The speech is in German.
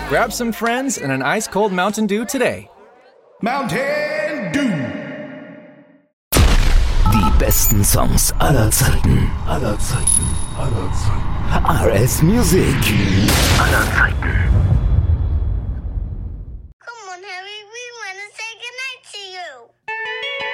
Grab some friends and an ice-cold Mountain Dew today. Mountain Dew. Die besten Songs aller Zeiten. RS Music. Aller Zeiten.